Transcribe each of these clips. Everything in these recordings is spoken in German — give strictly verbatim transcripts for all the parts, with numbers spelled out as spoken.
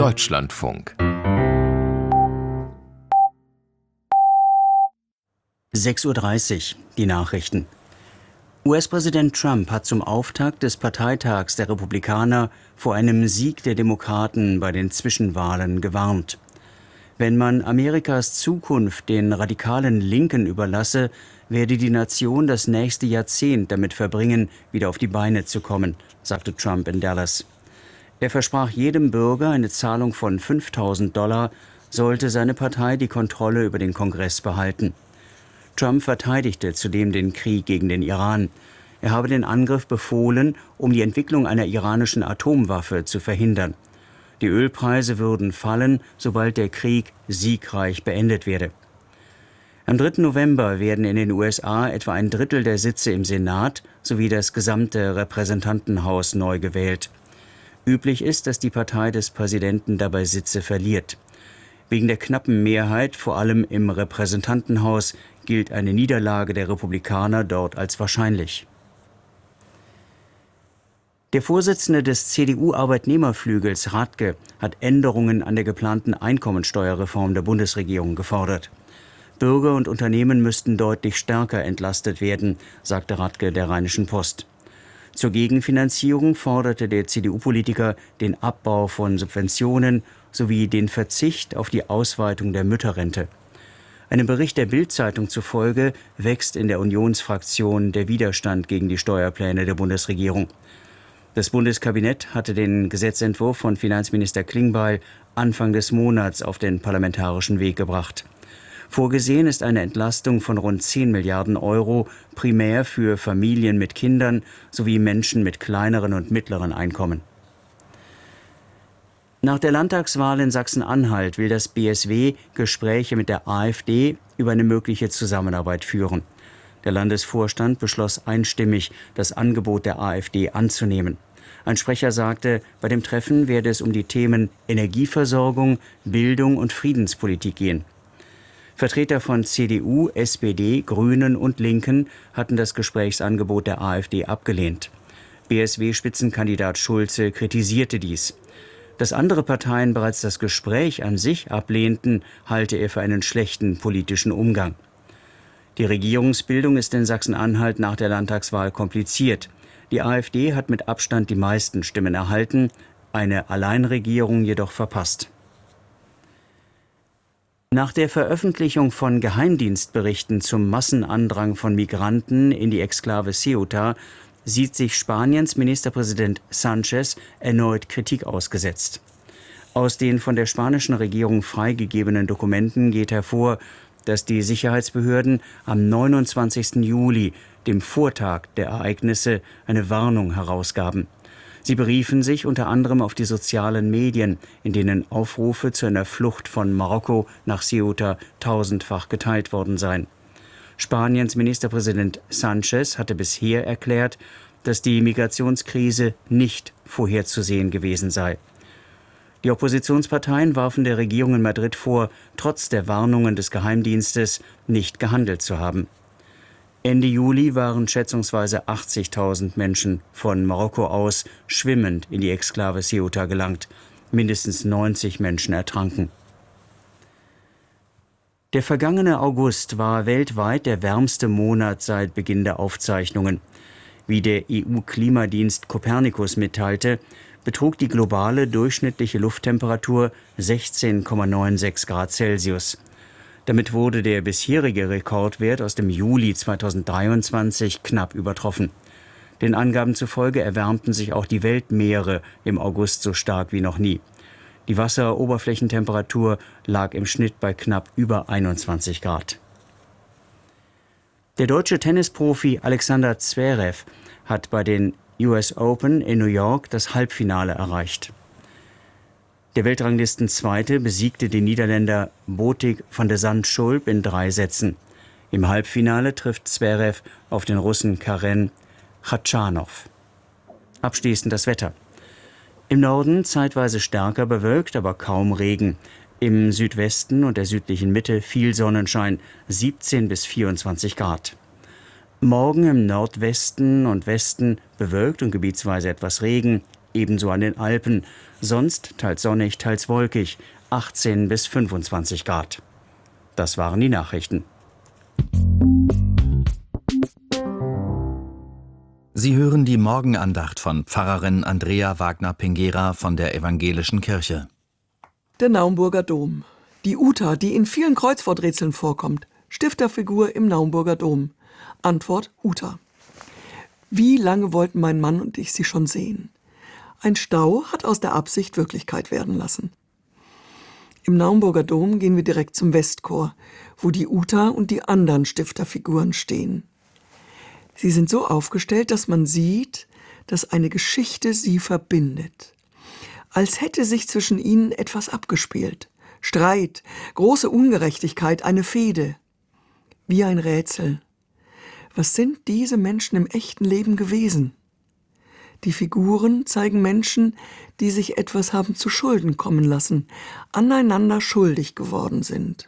Deutschlandfunk. sechs Uhr dreißig, die Nachrichten. U S-Präsident Trump hat zum Auftakt des Parteitags der Republikaner vor einem Sieg der Demokraten bei den Zwischenwahlen gewarnt. Wenn man Amerikas Zukunft den radikalen Linken überlasse, werde die Nation das nächste Jahrzehnt damit verbringen, wieder auf die Beine zu kommen, sagte Trump in Dallas. Er versprach jedem Bürger eine Zahlung von fünftausend Dollar, sollte seine Partei die Kontrolle über den Kongress behalten. Trump verteidigte zudem den Krieg gegen den Iran. Er habe den Angriff befohlen, um die Entwicklung einer iranischen Atomwaffe zu verhindern. Die Ölpreise würden fallen, sobald der Krieg siegreich beendet werde. Am dritten November werden in den U S A etwa ein Drittel der Sitze im Senat sowie das gesamte Repräsentantenhaus neu gewählt. Üblich ist, dass die Partei des Präsidenten dabei Sitze verliert. Wegen der knappen Mehrheit, vor allem im Repräsentantenhaus, gilt eine Niederlage der Republikaner dort als wahrscheinlich. Der Vorsitzende des C D U-Arbeitnehmerflügels, Radke, hat Änderungen an der geplanten Einkommensteuerreform der Bundesregierung gefordert. Bürger und Unternehmen müssten deutlich stärker entlastet werden, sagte Radke der Rheinischen Post. Zur Gegenfinanzierung forderte der C D U-Politiker den Abbau von Subventionen sowie den Verzicht auf die Ausweitung der Mütterrente. Einem Bericht der Bild-Zeitung zufolge wächst in der Unionsfraktion der Widerstand gegen die Steuerpläne der Bundesregierung. Das Bundeskabinett hatte den Gesetzentwurf von Finanzminister Klingbeil Anfang des Monats auf den parlamentarischen Weg gebracht. Vorgesehen ist eine Entlastung von rund zehn Milliarden Euro, primär für Familien mit Kindern sowie Menschen mit kleineren und mittleren Einkommen. Nach der Landtagswahl in Sachsen-Anhalt will das B S W Gespräche mit der AfD über eine mögliche Zusammenarbeit führen. Der Landesvorstand beschloss einstimmig, das Angebot der AfD anzunehmen. Ein Sprecher sagte, bei dem Treffen werde es um die Themen Energieversorgung, Bildung und Friedenspolitik gehen. Vertreter von C D U, S P D, Grünen und Linken hatten das Gesprächsangebot der AfD abgelehnt. B S W-Spitzenkandidat Schulze kritisierte dies. Dass andere Parteien bereits das Gespräch an sich ablehnten, halte er für einen schlechten politischen Umgang. Die Regierungsbildung ist in Sachsen-Anhalt nach der Landtagswahl kompliziert. Die AfD hat mit Abstand die meisten Stimmen erhalten, eine Alleinregierung jedoch verpasst. Nach der Veröffentlichung von Geheimdienstberichten zum Massenandrang von Migranten in die Exklave Ceuta sieht sich Spaniens Ministerpräsident Sánchez erneut Kritik ausgesetzt. Aus den von der spanischen Regierung freigegebenen Dokumenten geht hervor, dass die Sicherheitsbehörden am neunundzwanzigsten Juli, dem Vortag der Ereignisse, eine Warnung herausgaben. Sie beriefen sich unter anderem auf die sozialen Medien, in denen Aufrufe zu einer Flucht von Marokko nach Ceuta tausendfach geteilt worden seien. Spaniens Ministerpräsident Sánchez hatte bisher erklärt, dass die Migrationskrise nicht vorherzusehen gewesen sei. Die Oppositionsparteien warfen der Regierung in Madrid vor, trotz der Warnungen des Geheimdienstes nicht gehandelt zu haben. Ende Juli waren schätzungsweise achtzigtausend Menschen von Marokko aus schwimmend in die Exklave Ceuta gelangt. Mindestens neunzig Menschen ertranken. Der vergangene August war weltweit der wärmste Monat seit Beginn der Aufzeichnungen. Wie der E U-Klimadienst Copernicus mitteilte, betrug die globale durchschnittliche Lufttemperatur sechzehn Komma sechsundneunzig Grad Celsius. Damit wurde der bisherige Rekordwert aus dem Juli zweitausenddreiundzwanzig knapp übertroffen. Den Angaben zufolge erwärmten sich auch die Weltmeere im August so stark wie noch nie. Die Wasseroberflächentemperatur lag im Schnitt bei knapp über einundzwanzig Grad. Der deutsche Tennisprofi Alexander Zverev hat bei den U S Open in New York das Halbfinale erreicht. Der Weltranglistenzweite besiegte den Niederländer Botic van de Zandschulp in drei Sätzen. Im Halbfinale trifft Zverev auf den Russen Karen Khachanov. Abschließend das Wetter. Im Norden zeitweise stärker bewölkt, aber kaum Regen. Im Südwesten und der südlichen Mitte viel Sonnenschein, siebzehn bis vierundzwanzig Grad. Morgen im Nordwesten und Westen bewölkt und gebietsweise etwas Regen, ebenso an den Alpen. Sonst teils sonnig, teils wolkig, achtzehn bis fünfundzwanzig Grad. Das waren die Nachrichten. Sie hören die Morgenandacht von Pfarrerin Andrea Wagner-Pingera von der Evangelischen Kirche. Der Naumburger Dom. Die Uta, die in vielen Kreuzworträtseln vorkommt. Stifterfigur im Naumburger Dom. Antwort: Uta. Wie lange wollten mein Mann und ich sie schon sehen? Ein Stau hat aus der Absicht Wirklichkeit werden lassen. Im Naumburger Dom gehen wir direkt zum Westchor, wo die Uta und die anderen Stifterfiguren stehen. Sie sind so aufgestellt, dass man sieht, dass eine Geschichte sie verbindet. Als hätte sich zwischen ihnen etwas abgespielt. Streit, große Ungerechtigkeit, eine Fehde. Wie ein Rätsel. Was sind diese Menschen im echten Leben gewesen? Die Figuren zeigen Menschen, die sich etwas haben zu Schulden kommen lassen, aneinander schuldig geworden sind.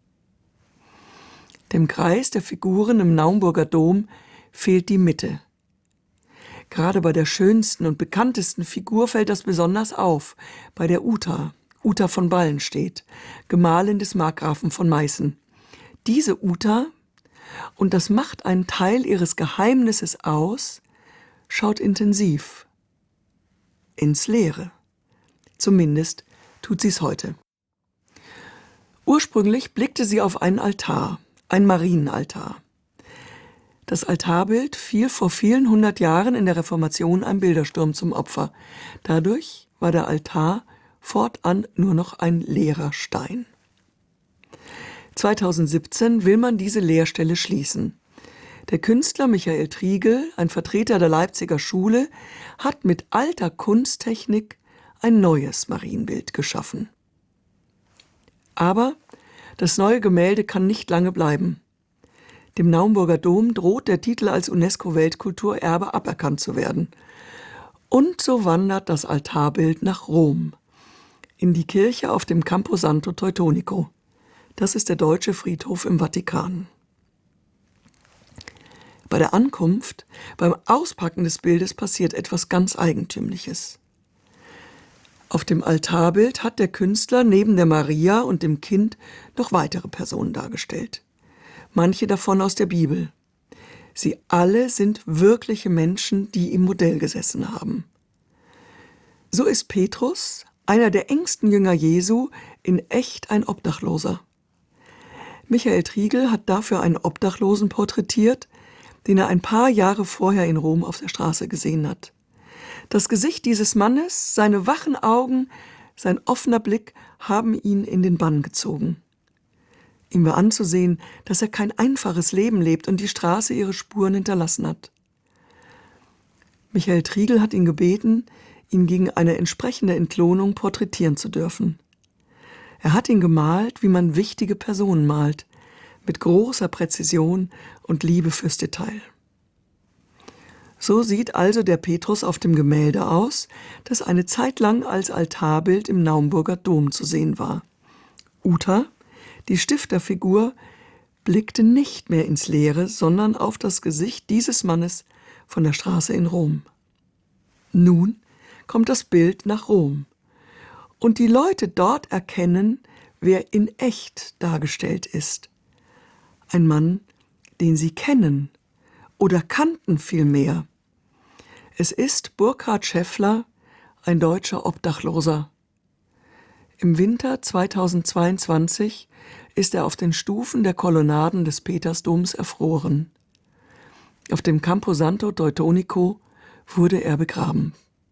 Dem Kreis der Figuren im Naumburger Dom fehlt die Mitte. Gerade bei der schönsten und bekanntesten Figur fällt das besonders auf, bei der Uta, Uta von Ballenstedt, Gemahlin des Markgrafen von Meißen. Diese Uta, und das macht einen Teil ihres Geheimnisses aus, schaut intensiv ins Leere. Zumindest tut sie es heute. Ursprünglich blickte sie auf einen Altar, ein Marienaltar. Das Altarbild fiel vor vielen hundert Jahren in der Reformation einem Bildersturm zum Opfer. Dadurch war der Altar fortan nur noch ein leerer Stein. zweitausendsiebzehn will man diese Leerstelle schließen. Der Künstler Michael Triegel, ein Vertreter der Leipziger Schule, hat mit alter Kunsttechnik ein neues Marienbild geschaffen. Aber das neue Gemälde kann nicht lange bleiben. Dem Naumburger Dom droht der Titel als UNESCO-Weltkulturerbe aberkannt zu werden. Und so wandert das Altarbild nach Rom, in die Kirche auf dem Campo Santo Teutonico. Das ist der deutsche Friedhof im Vatikan. Bei der Ankunft, beim Auspacken des Bildes passiert etwas ganz Eigentümliches. Auf dem Altarbild hat der Künstler neben der Maria und dem Kind noch weitere Personen dargestellt. Manche davon aus der Bibel. Sie alle sind wirkliche Menschen, die im Modell gesessen haben. So ist Petrus, einer der engsten Jünger Jesu, in echt ein Obdachloser. Michael Triegel hat dafür einen Obdachlosen porträtiert, den er ein paar Jahre vorher in Rom auf der Straße gesehen hat. Das Gesicht dieses Mannes, seine wachen Augen, sein offener Blick haben ihn in den Bann gezogen. Ihm war anzusehen, dass er kein einfaches Leben lebt und die Straße ihre Spuren hinterlassen hat. Michael Triegel hat ihn gebeten, ihn gegen eine entsprechende Entlohnung porträtieren zu dürfen. Er hat ihn gemalt, wie man wichtige Personen malt, mit großer Präzision und Liebe fürs Detail. So sieht also der Petrus auf dem Gemälde aus, das eine Zeit lang als Altarbild im Naumburger Dom zu sehen war. Uta, die Stifterfigur, blickte nicht mehr ins Leere, sondern auf das Gesicht dieses Mannes von der Straße in Rom. Nun kommt das Bild nach Rom. Und die Leute dort erkennen, wer in echt dargestellt ist. Ein Mann, den sie kennen oder kannten vielmehr. Es ist Burkhard Schäffler, ein deutscher Obdachloser. Im Winter zweitausendzweiundzwanzig ist er auf den Stufen der Kolonnaden des Petersdoms erfroren. Auf dem Campo Santo Teutonico wurde er begraben.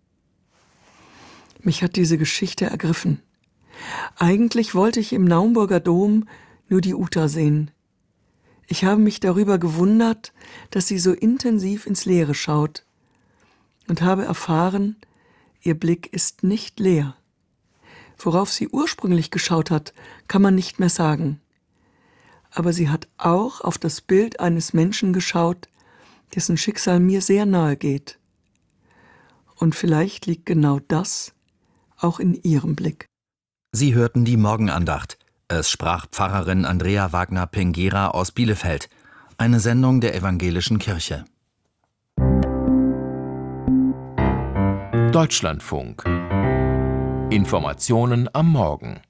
Mich hat diese Geschichte ergriffen. Eigentlich wollte ich im Naumburger Dom nur die Uta sehen. Ich habe mich darüber gewundert, dass sie so intensiv ins Leere schaut und habe erfahren, ihr Blick ist nicht leer. Worauf sie ursprünglich geschaut hat, kann man nicht mehr sagen. Aber sie hat auch auf das Bild eines Menschen geschaut, dessen Schicksal mir sehr nahe geht. Und vielleicht liegt genau das auch in ihrem Blick. Sie hörten die Morgenandacht. Es sprach Pfarrerin Andrea Wagner-Pingera aus Bielefeld. Eine Sendung der Evangelischen Kirche. Deutschlandfunk. Informationen am Morgen.